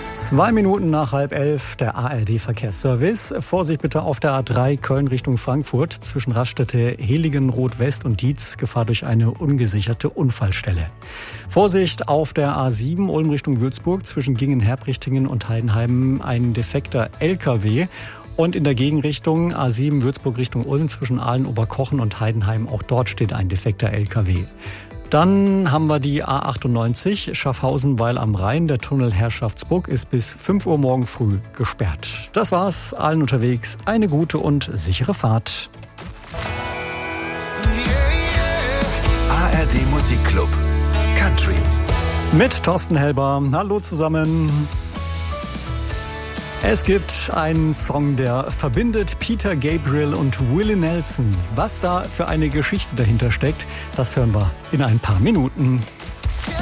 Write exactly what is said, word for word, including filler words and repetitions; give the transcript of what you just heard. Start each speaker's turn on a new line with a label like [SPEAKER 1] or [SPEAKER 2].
[SPEAKER 1] Zwei Minuten nach halb elf, der A R D-Verkehrsservice. Vorsicht bitte auf der A drei Köln Richtung Frankfurt zwischen Raststätte Heligen-Rot-West und Dietz. Gefahr durch eine ungesicherte Unfallstelle. Vorsicht auf der A sieben Ulm Richtung Würzburg zwischen Gingen-Herbrichtingen und Heidenheim ein defekter L K W. Und in der Gegenrichtung A sieben Würzburg Richtung Ulm zwischen Aalen-Oberkochen und Heidenheim. Auch dort steht ein defekter L K W. Dann haben wir die A achtundneunzig Schaffhausen-Weil am Rhein. Der Tunnel Herrschaftsburg ist bis fünf Uhr morgen früh gesperrt. Das war's. Allen unterwegs eine gute und sichere Fahrt.
[SPEAKER 2] A R D Musikclub Country
[SPEAKER 1] mit Thorsten Helber. Hallo zusammen. Es gibt einen Song, der verbindet Peter Gabriel und Willie Nelson. Was da für eine Geschichte dahinter steckt, das hören wir in ein paar Minuten.